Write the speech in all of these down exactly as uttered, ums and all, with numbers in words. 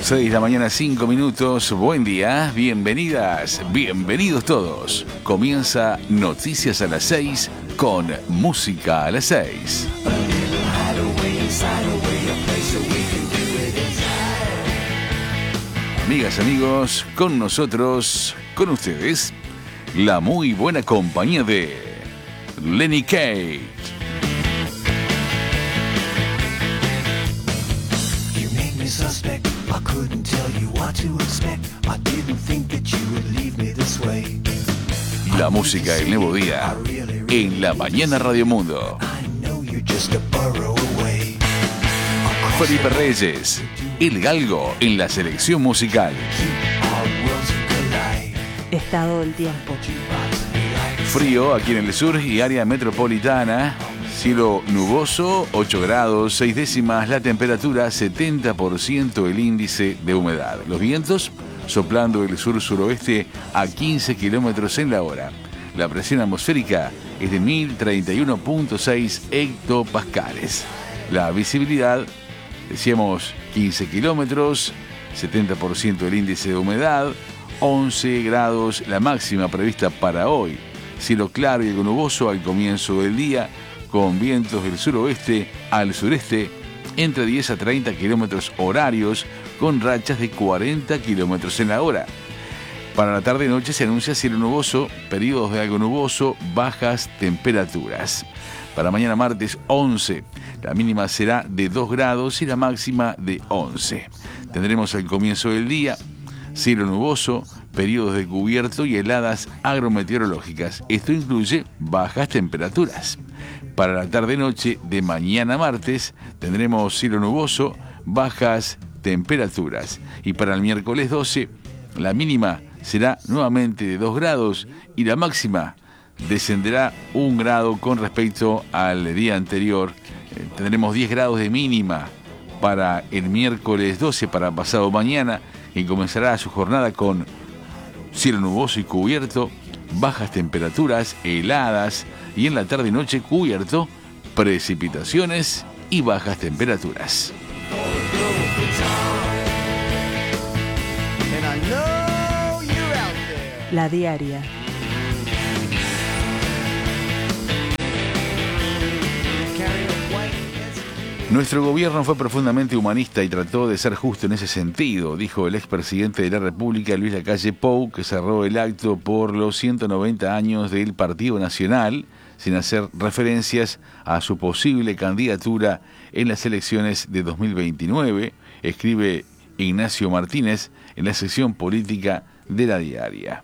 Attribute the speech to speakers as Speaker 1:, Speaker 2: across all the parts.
Speaker 1: seis de la mañana, cinco minutos. Buen día, bienvenidas, bienvenidos todos. Comienza Noticias a las seis con Música a las seis. Amigas, amigos, con nosotros, con ustedes, la muy buena compañía de Lenny Kate.
Speaker 2: Suspect, I couldn't tell you what to expect. I didn't think that you would leave me this way.
Speaker 1: La música del nuevo día en la mañana Radio Mundo. Felipe Reyes, El Galgo en la selección musical.
Speaker 3: Estado del tiempo.
Speaker 1: Frío aquí en el sur y área metropolitana. Cielo nuboso, ocho grados, seis décimas la temperatura, setenta por ciento el índice de humedad. Los vientos soplando del sur-suroeste a quince kilómetros en la hora. La presión atmosférica es de mil treinta y uno punto seis hectopascales. La visibilidad, decíamos, quince kilómetros, setenta por ciento el índice de humedad, once grados la máxima prevista para hoy. Cielo claro y algo nuboso al comienzo del día, con vientos del suroeste al sureste entre diez a treinta kilómetros horarios, con rachas de cuarenta kilómetros en la hora. Para la tarde-noche se anuncia cielo nuboso, periodos de algo nuboso, bajas temperaturas. Para mañana martes once, la mínima será de dos grados y la máxima de once. Tendremos al comienzo del día cielo nuboso, periodos de cubierto y heladas agrometeorológicas. Esto incluye bajas temperaturas. Para la tarde-noche de mañana martes tendremos cielo nuboso, bajas temperaturas. Y para el miércoles doce, la mínima será nuevamente de dos grados y la máxima descenderá un grado con respecto al día anterior. Eh, tendremos diez grados de mínima para el miércoles doce, para pasado mañana, y comenzará su jornada con cielo nuboso y cubierto, bajas temperaturas, heladas, y en la tarde y noche cubierto, precipitaciones y bajas temperaturas.
Speaker 3: La diaria.
Speaker 1: Nuestro gobierno fue profundamente humanista y trató de ser justo en ese sentido, dijo el expresidente de la República, Luis Lacalle Pou, que cerró el acto por los ciento noventa años del Partido Nacional, sin hacer referencias a su posible candidatura en las elecciones de dos mil veintinueve, escribe Ignacio Martínez en la sección política de La Diaria.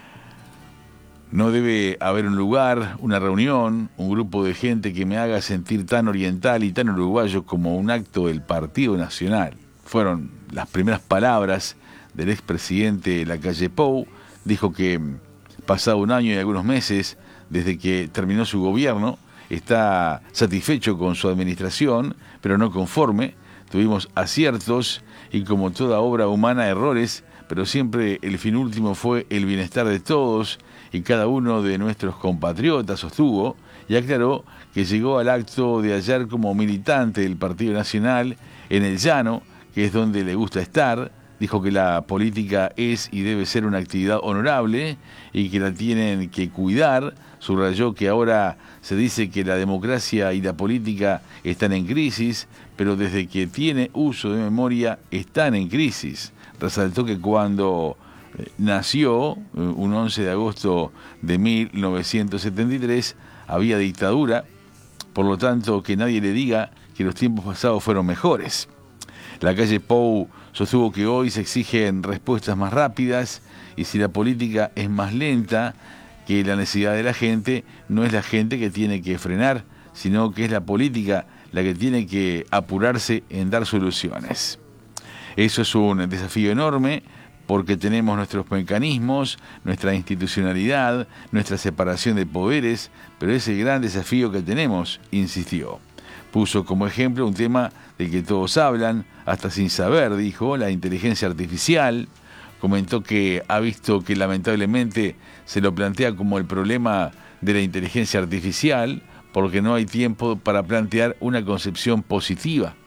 Speaker 1: No debe haber un lugar, una reunión, un grupo de gente que me haga sentir tan oriental y tan uruguayo como un acto del Partido Nacional. Fueron las primeras palabras del expresidente Lacalle Pou. Dijo que pasado un año y algunos meses desde que terminó su gobierno, está satisfecho con su administración, pero no conforme. Tuvimos aciertos y, como toda obra humana, errores, pero siempre el fin último fue el bienestar de todos y cada uno de nuestros compatriotas, sostuvo, y aclaró que llegó al acto de ayer como militante del Partido Nacional en el llano, que es donde le gusta estar. Dijo que la política es y debe ser una actividad honorable y que la tienen que cuidar. Subrayó que ahora se dice que la democracia y la política están en crisis, pero desde que tiene uso de memoria están en crisis. Resaltó que cuando nació, un once de agosto de mil novecientos setenta y tres, había dictadura, por lo tanto que nadie le diga que los tiempos pasados fueron mejores. Lacalle Pou sostuvo que hoy se exigen respuestas más rápidas y si la política es más lenta que la necesidad de la gente, no es la gente que tiene que frenar, sino que es la política la que tiene que apurarse en dar soluciones. Eso es un desafío enorme porque tenemos nuestros mecanismos, nuestra institucionalidad, nuestra separación de poderes, pero es el gran desafío que tenemos, insistió. Puso como ejemplo un tema del que todos hablan, hasta sin saber, dijo, la inteligencia artificial. Comentó que ha visto que lamentablemente se lo plantea como el problema de la inteligencia artificial, porque no hay tiempo para plantear una concepción positiva.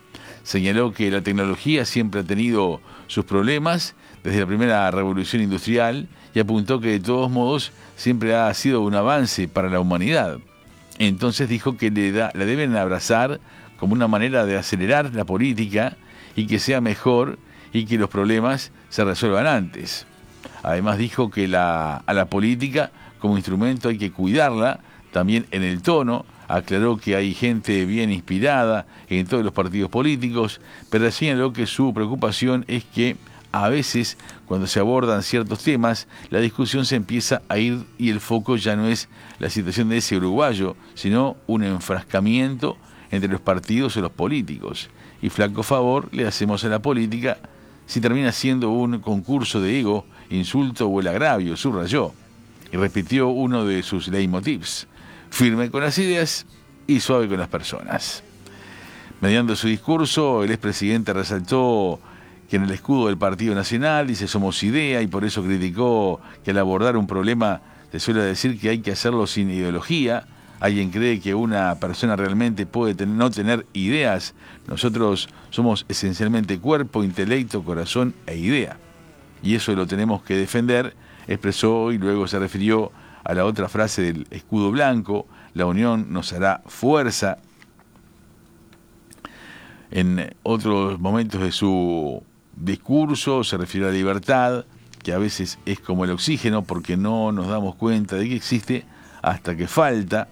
Speaker 1: Señaló que la tecnología siempre ha tenido sus problemas desde la primera revolución industrial y apuntó que de todos modos siempre ha sido un avance para la humanidad. Entonces dijo que le da, la deben abrazar como una manera de acelerar la política y que sea mejor y que los problemas se resuelvan antes. Además dijo que la, a la política como instrumento hay que cuidarla, también en el tono. Aclaró que hay gente bien inspirada en todos los partidos políticos, pero señaló que su preocupación es que a veces cuando se abordan ciertos temas, la discusión se empieza a ir y el foco ya no es la situación de ese uruguayo, sino un enfrascamiento entre los partidos o los políticos. Y flaco favor le hacemos a la política si termina siendo un concurso de ego, insulto o el agravio, subrayó. Y repitió uno de sus leitmotivs: firme con las ideas y suave con las personas. Mediante su discurso, el expresidente resaltó que en el escudo del Partido Nacional dice somos idea, y por eso criticó que al abordar un problema se suele decir que hay que hacerlo sin ideología. ¿Alguien cree que una persona realmente puede tener, no tener ideas? Nosotros somos esencialmente cuerpo, intelecto, corazón e idea. Y eso lo tenemos que defender, expresó, y luego se refirió a la otra frase del escudo blanco: la unión nos hará fuerza. En otros momentos de su discurso se refirió a la libertad, que a veces es como el oxígeno, porque no nos damos cuenta de que existe hasta que falta.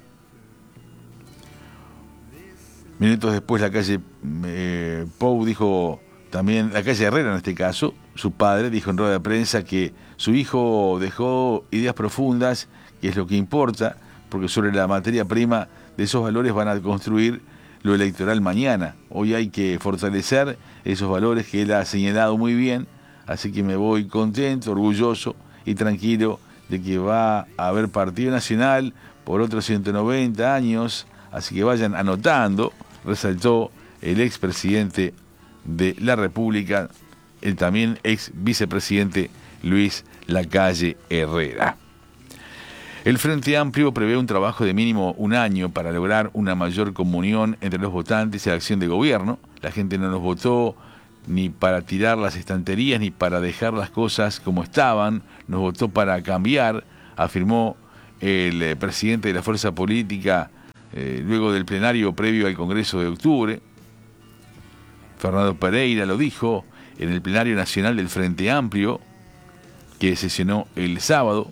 Speaker 1: Minutos después, la calle eh, Pou dijo también, la calle Herrera en este caso, su padre dijo en rueda de prensa que su hijo dejó ideas profundas, que es lo que importa, porque sobre la materia prima de esos valores van a construir lo electoral mañana. Hoy hay que fortalecer esos valores que él ha señalado muy bien, así que me voy contento, orgulloso y tranquilo de que va a haber Partido Nacional por otros ciento noventa años, así que vayan anotando, resaltó el expresidente de la República, el también ex vicepresidente Luis Lacalle Herrera. El Frente Amplio prevé un trabajo de mínimo un año para lograr una mayor comunión entre los votantes y la acción de gobierno. La gente no nos votó ni para tirar las estanterías ni para dejar las cosas como estaban, nos votó para cambiar, afirmó el eh, presidente de la fuerza política eh, luego del plenario previo al Congreso de octubre. Fernando Pereira lo dijo en el plenario nacional del Frente Amplio, que sesionó el sábado.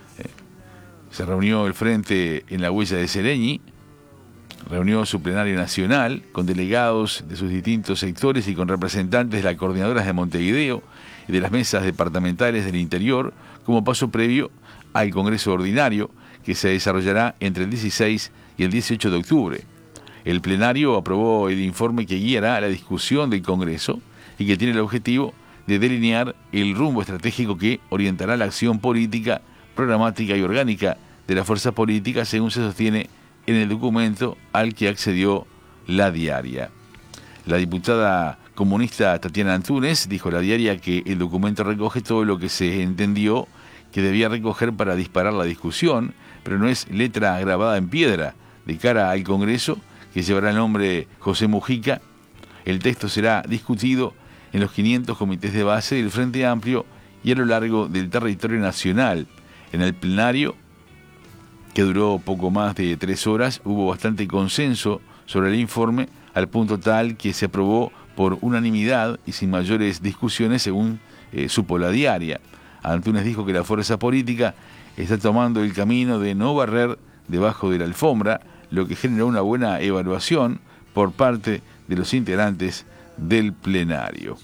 Speaker 1: Se reunió el Frente en la huella de Sereñi, reunió su plenario nacional con delegados de sus distintos sectores y con representantes de las coordinadoras de Montevideo y de las mesas departamentales del interior, como paso previo al Congreso Ordinario, que se desarrollará entre el dieciséis y el dieciocho de octubre. El plenario aprobó el informe que guiará la discusión del Congreso y que tiene el objetivo de delinear el rumbo estratégico que orientará la acción política, programática y orgánica de la fuerza política, según se sostiene en el documento al que accedió La Diaria. La diputada comunista Tatiana Antúnez dijo a La Diaria que el documento recoge todo lo que se entendió que debía recoger para disparar la discusión, pero no es letra grabada en piedra. De cara al Congreso, que llevará el nombre José Mujica, el texto será discutido en los quinientos comités de base del Frente Amplio y a lo largo del territorio nacional. En el plenario, que duró poco más de tres horas, hubo bastante consenso sobre el informe, al punto tal que se aprobó por unanimidad y sin mayores discusiones, según eh, supo La Diaria. Antúnez dijo que la fuerza política está tomando el camino de no barrer debajo de la alfombra, lo que generó una buena evaluación por parte de los integrantes del plenario.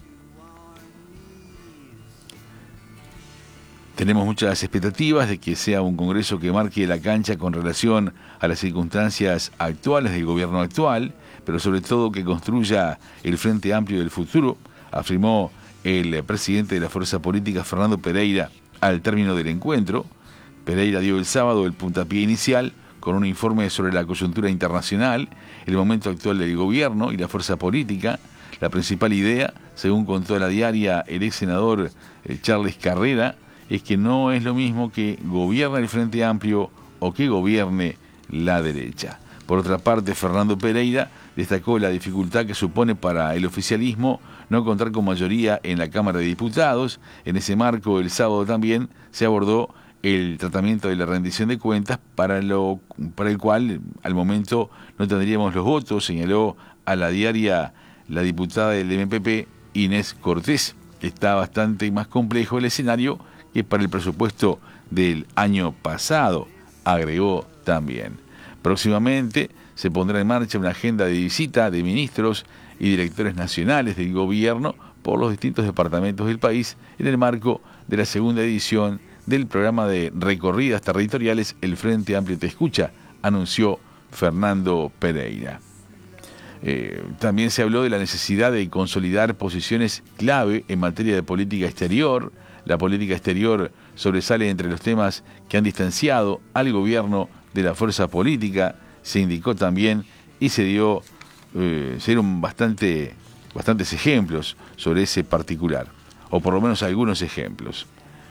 Speaker 1: Tenemos muchas expectativas de que sea un Congreso que marque la cancha con relación a las circunstancias actuales del gobierno actual, pero sobre todo que construya el Frente Amplio del futuro, afirmó el presidente de la fuerza política, Fernando Pereira, al término del encuentro. Pereira dio el sábado el puntapié inicial con un informe sobre la coyuntura internacional, el momento actual del gobierno y la fuerza política. La principal idea, según contó La Diaria el ex senador Charles Carrera, es que no es lo mismo que gobierne el Frente Amplio o que gobierne la derecha. Por otra parte, Fernando Pereira destacó la dificultad que supone para el oficialismo no contar con mayoría en la Cámara de Diputados. En ese marco, el sábado también se abordó el tratamiento de la rendición de cuentas, para, lo, para el cual al momento no tendríamos los votos, señaló a la diaria la diputada del M P P, Inés Cortés. Está bastante más complejo el escenario que para el presupuesto del año pasado, agregó también. Próximamente se pondrá en marcha una agenda de visita de ministros y directores nacionales del gobierno por los distintos departamentos del país en el marco de la segunda edición del programa de recorridas territoriales El Frente Amplio Te Escucha, anunció Fernando Pereira. Eh, también se habló de la necesidad de consolidar posiciones clave en materia de política exterior. La política exterior sobresale entre los temas que han distanciado al gobierno de la fuerza política, se indicó también, y se dio, eh, se dieron bastante, bastantes ejemplos sobre ese particular, o por lo menos algunos ejemplos.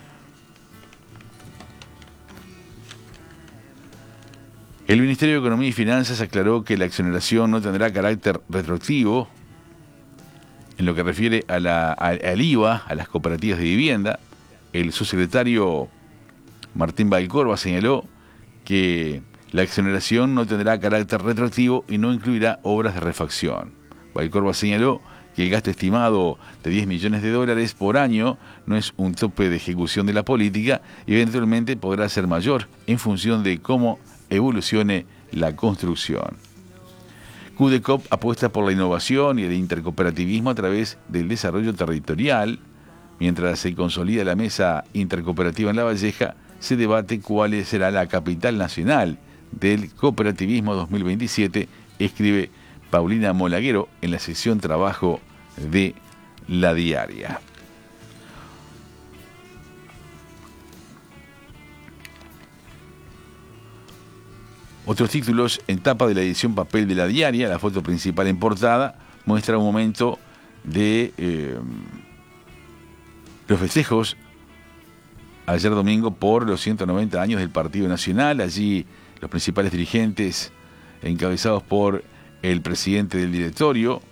Speaker 1: El Ministerio de Economía y Finanzas aclaró que la exoneración no tendrá carácter retroactivo en lo que refiere a la, a, al I V A, a las cooperativas de vivienda. El subsecretario Martín Valcorba señaló que la exoneración no tendrá carácter retroactivo y no incluirá obras de refacción. Valcorba señaló que el gasto estimado de diez millones de dólares por año no es un tope de ejecución de la política y eventualmente podrá ser mayor en función de cómo evolucione la construcción. CUDECOP apuesta por la innovación y el intercooperativismo a través del desarrollo territorial. Mientras se consolida la mesa intercooperativa en La Valleja, se debate cuál será la capital nacional del cooperativismo dos mil veintisiete, escribe Paulina Molaguero en la sección Trabajo de La Diaria. Otros títulos en tapa de la edición papel de La Diaria. La foto principal en portada muestra un momento de eh, los festejos ayer domingo por los ciento noventa años del Partido Nacional. Allí los principales dirigentes, encabezados por el presidente del directorio,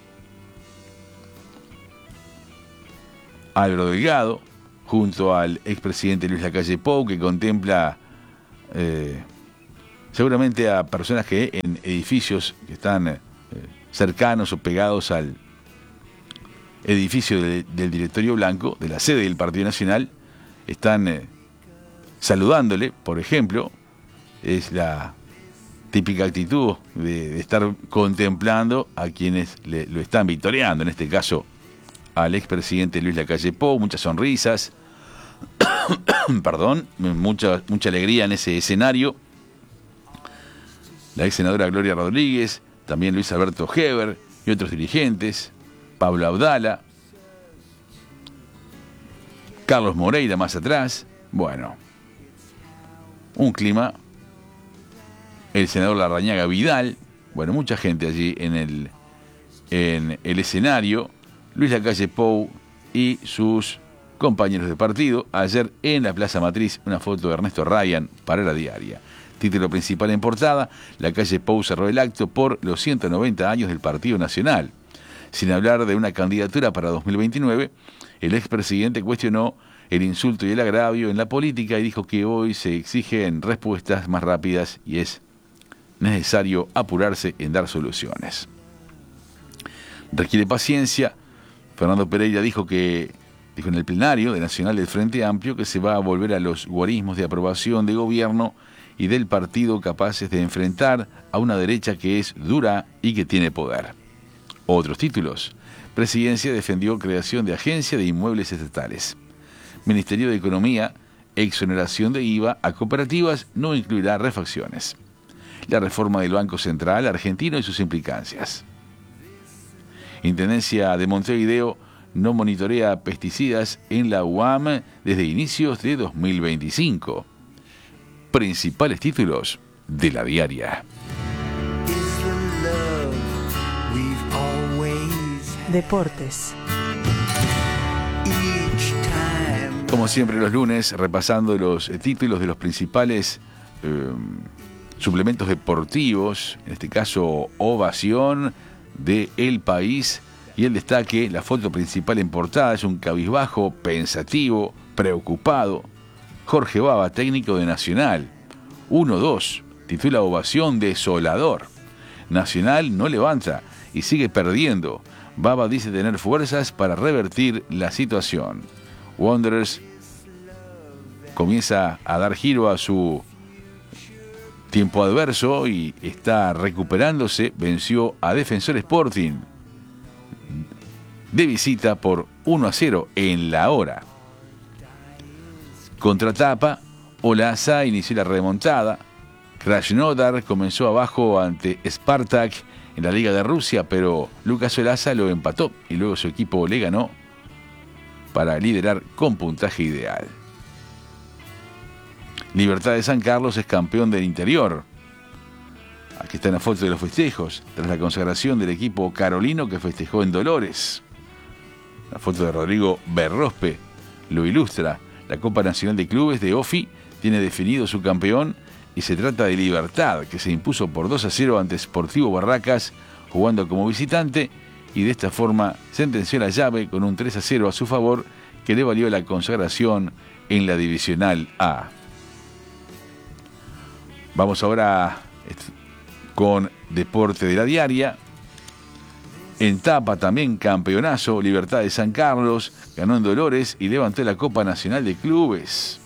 Speaker 1: Álvaro Delgado, junto al expresidente Luis Lacalle Pou, que contempla eh, seguramente a personas que en edificios que están eh, cercanos o pegados al edificio de, del directorio blanco, de la sede del Partido Nacional, están eh, saludándole, por ejemplo. Es la típica actitud de, de estar contemplando a quienes le, lo están victoriando, en este caso al expresidente Luis Lacalle Pou. Muchas sonrisas, perdón, mucha, mucha alegría en ese escenario. La ex senadora Gloria Rodríguez, también Luis Alberto Heber y otros dirigentes, Pablo Abdala, Carlos Moreira más atrás. Bueno, un clima. El senador Larrañaga Vidal, bueno, mucha gente allí en el, en el escenario. Luis Lacalle Pou y sus compañeros de partido. Ayer en la Plaza Matriz, una foto de Ernesto Ryan para La Diaria. Título principal en portada: Lacalle Pou cerró el acto por los ciento noventa años del Partido Nacional. Sin hablar de una candidatura para dos mil veintinueve, el expresidente cuestionó el insulto y el agravio en la política y dijo que hoy se exigen respuestas más rápidas y es necesario apurarse en dar soluciones. Requiere paciencia. Fernando Pereira dijo que dijo en el plenario de Nacional del Frente Amplio que se va a volver a los guarismos de aprobación de gobierno y del partido capaces de enfrentar a una derecha que es dura y que tiene poder. Otros títulos. Presidencia defendió creación de agencia de inmuebles estatales. Ministerio de Economía, exoneración de I V A a cooperativas no incluirá refacciones. La reforma del Banco Central argentino y sus implicancias. Intendencia de Montevideo no monitorea pesticidas en la U A M desde inicios de dos mil veinticinco. Principales títulos de La Diaria.
Speaker 3: Deportes.
Speaker 1: Como siempre los lunes, repasando los títulos de los principales eh, suplementos deportivos, en este caso ovación de El País, y el destaque, la foto principal en portada es un cabizbajo, pensativo, preocupado. Jorge Baba, técnico de Nacional. uno dos, titula ovación desolador. Nacional no levanta y sigue perdiendo. Baba dice tener fuerzas para revertir la situación. Wanderers comienza a dar giro a su tiempo adverso y está recuperándose. Venció a Defensor Sporting de visita por uno a cero en la hora. Contratapa, Olaza inició la remontada. Krasnodar comenzó abajo ante Spartak en la Liga de Rusia, pero Lucas Olaza lo empató y luego su equipo le ganó para liderar con puntaje ideal. Libertad de San Carlos es campeón del interior. Aquí está la foto de los festejos, tras la consagración del equipo carolino que festejó en Dolores. La foto de Rodrigo Berrospe lo ilustra. La Copa Nacional de Clubes de Ofi tiene definido su campeón y se trata de Libertad, que se impuso por dos a cero ante Sportivo Barracas, jugando como visitante, y de esta forma sentenció la llave con un tres a cero a su favor, que le valió la consagración en la Divisional A. Vamos ahora con Deporte de la Diaria. En tapa también campeonazo, Libertad de San Carlos ganó en Dolores y levantó la Copa Nacional de Clubes.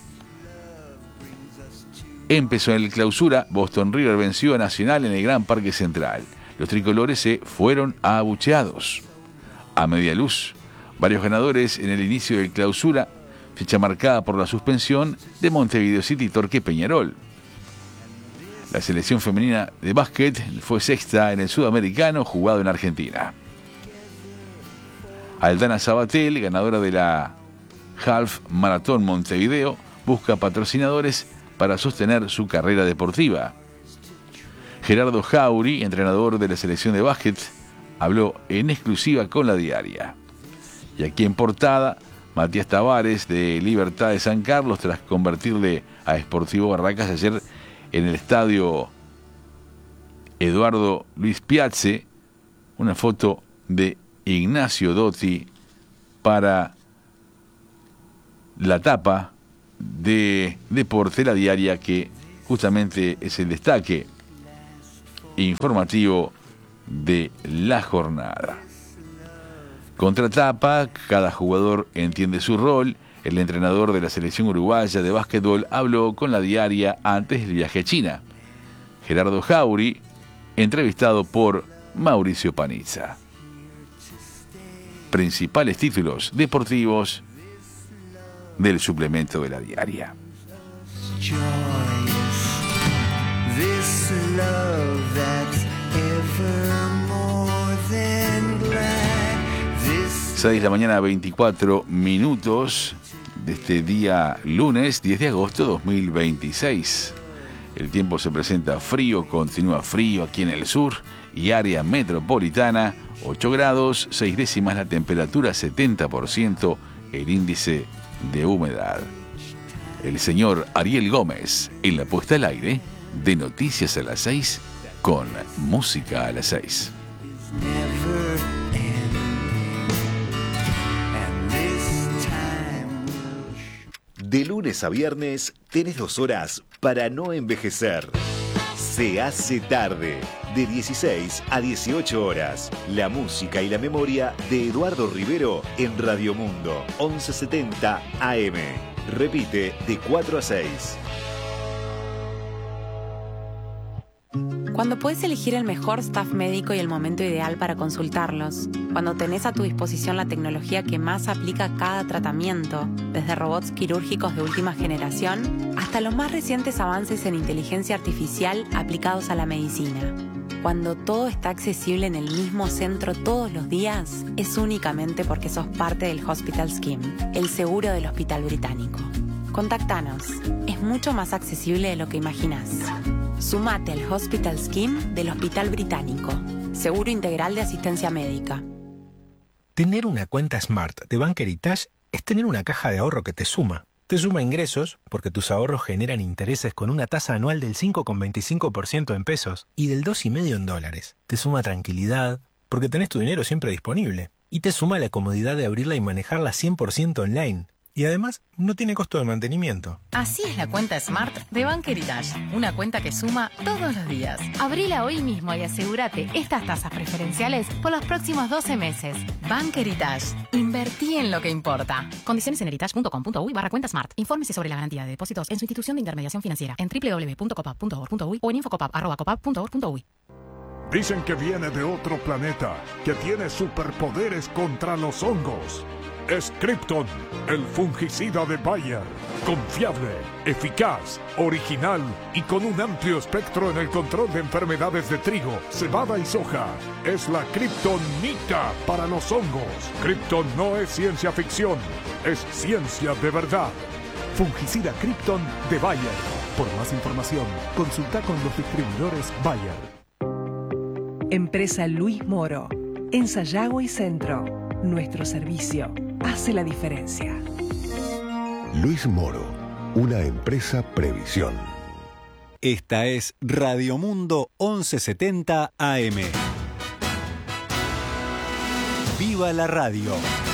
Speaker 1: Empezó en el clausura, Boston River venció a Nacional en el Gran Parque Central. Los tricolores se fueron abucheados. A media luz, varios ganadores en el inicio del clausura, fecha marcada por la suspensión de Montevideo City y Torque Peñarol. La selección femenina de básquet fue sexta en el sudamericano jugado en Argentina. Aldana Sabatel, ganadora de la Half Maratón Montevideo, busca patrocinadores para sostener su carrera deportiva. Gerardo Jauri, entrenador de la selección de básquet, habló en exclusiva con La Diaria. Y aquí en portada, Matías Tavares de Libertad de San Carlos, tras convertirle a Sportivo Barracas ayer en el estadio Eduardo Luis Piazze, una foto de Ignacio Dotti para la tapa de Deporte La Diaria, que justamente es el destaque informativo de la jornada. Contratapa, cada jugador entiende su rol. El entrenador de la selección uruguaya de básquetbol habló con La Diaria antes del viaje a China. Gerardo Jauri, entrevistado por Mauricio Panizza. Principales títulos deportivos del suplemento de La Diaria. seis de la mañana, veinticuatro minutos de este día lunes diez de agosto de dos mil veintiséis. El tiempo se presenta frío, continúa frío aquí en el sur y área metropolitana, ocho grados, seis décimas la temperatura, setenta por ciento el índice de humedad. El señor Ariel Gómez en la puesta al aire de Noticias a las seis con Música a las seis.
Speaker 4: De lunes a viernes tenés dos horas para no envejecer. Se hace tarde, de dieciséis a dieciocho horas. La música y la memoria de Eduardo Rivero en Radio Mundo, once setenta A M. Repite de cuatro a seis.
Speaker 5: Cuando puedes elegir el mejor staff médico y el momento ideal para consultarlos. Cuando tenés a tu disposición la tecnología que más aplica a cada tratamiento, desde robots quirúrgicos de última generación hasta los más recientes avances en inteligencia artificial aplicados a la medicina. Cuando todo está accesible en el mismo centro todos los días, es únicamente porque sos parte del Hospital Scheme, el seguro del Hospital Británico. Contactanos. Es mucho más accesible de lo que imaginás. Sumate al Hospital Scheme del Hospital Británico. Seguro integral de asistencia médica.
Speaker 6: Tener una cuenta Smart de Bank Heritage es tener una caja de ahorro que te suma. Te suma ingresos, porque tus ahorros generan intereses con una tasa anual del cinco coma veinticinco por ciento en pesos y del dos coma cinco por ciento en dólares. Te suma tranquilidad, porque tenés tu dinero siempre disponible. Y te suma la comodidad de abrirla y manejarla cien por ciento online. Y además, no tiene costo de mantenimiento.
Speaker 7: Así es la cuenta Smart de Bank Heritage. Una cuenta que suma todos los días.
Speaker 8: Abrila hoy mismo y asegúrate estas tasas preferenciales por los próximos doce meses.
Speaker 7: Bank Heritage. Invertí en lo que importa.
Speaker 9: Condiciones en heritage punto com punto uy barra cuenta Smart. Infórmese sobre la garantía de depósitos en su institución de intermediación financiera en doble u doble u doble u punto copap punto org punto uy o en infocopap arroba copap punto org punto uy.
Speaker 10: Dicen que viene de otro planeta, que tiene superpoderes contra los hongos. Es Krypton, el fungicida de Bayer. Confiable, eficaz, original y con un amplio espectro en el control de enfermedades de trigo, cebada y soja. Es la Kryptonita para los hongos. Krypton no es ciencia ficción, es ciencia de verdad. Fungicida Krypton de Bayer. Por más información, consulta con los distribuidores Bayer.
Speaker 3: Empresa Luis Moro. En Sayago y Centro. Nuestro servicio hace la diferencia.
Speaker 11: Luis Moro, una empresa Previsión.
Speaker 12: Esta es Radio Mundo once setenta A M. ¡Viva la radio!